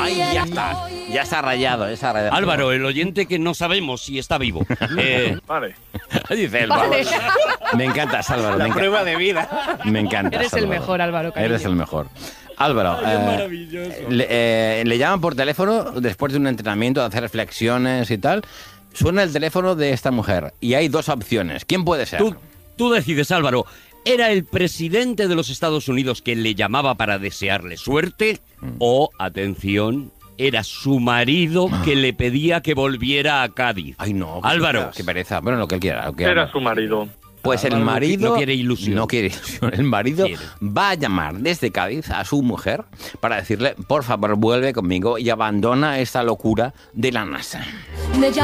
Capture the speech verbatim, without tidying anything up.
Ay, ya está. Ya está rayado, ya está rayado. Álvaro, el oyente que no sabemos si está vivo. Eh, Vale. Dice el Vale. Me encantas, Álvaro. La me enca- prueba de vida. Me encanta. Eres el mejor, Álvaro, cariño. Eres el mejor. Álvaro, Ay, es eh, maravilloso. le, eh, le llaman por teléfono después de un entrenamiento, de hacer reflexiones y tal. Suena el teléfono de esta mujer y hay dos opciones. ¿Quién puede ser? tú, tú decides, Álvaro. ¿Era el presidente de los Estados Unidos que le llamaba para desearle suerte? O, atención, era su marido que le pedía que volviera a Cádiz. Ay, no. qué Álvaro. pereza, Qué pereza. Bueno, lo que él quiera. Lo que Era haga. su marido. Pues el Álvaro no marido... qui- no quiere ilusión. No quiere ilusión. El marido Quiere. va a llamar desde Cádiz a su mujer para decirle, por favor, vuelve conmigo y abandona esta locura de la NASA.